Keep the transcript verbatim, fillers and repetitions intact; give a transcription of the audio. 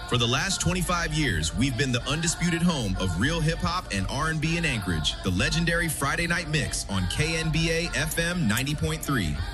For the last twenty-five years, we've been the undisputed home of real hip-hop and R and B in Anchorage, the legendary Friday Night Mix on K N B A F M ninety point three.